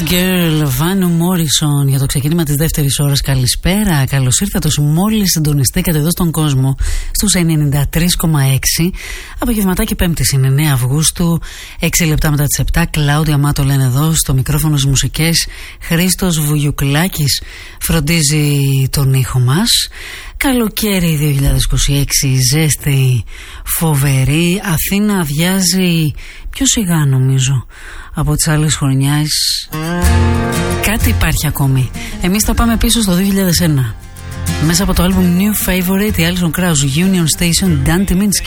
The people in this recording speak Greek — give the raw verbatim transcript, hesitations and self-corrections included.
Girl, Βάνου Μόρισον, για το ξεκίνημα της δεύτερης ώρας. Καλησπέρα, καλώς ήρθατε όσοι μόλις συντονιστήκατε εδώ στον κόσμο στους ενενήντα τρία κόμμα έξι. Απογευματάκι Πέμπτης είναι εννέα Αυγούστου, έξι λεπτά μετά τις επτά. Κλάουδια Μάτο λένε εδώ στο μικρόφωνο στις μουσικές. Χρήστος Βουγιουκλάκης φροντίζει τον ήχο μας. Καλοκαίρι δύο χιλιάδες είκοσι έξι, ζέστη φοβερή. Αθήνα αδειάζει πιο σιγά νομίζω από τις άλλες χρονιάς. Κάτι υπάρχει ακόμη. Εμείς θα πάμε πίσω στο δύο χιλιάδες ένα. Μέσα από το άλμπουμ New Favorite, η Alison Krauss, Union Station, Dan Tyminski.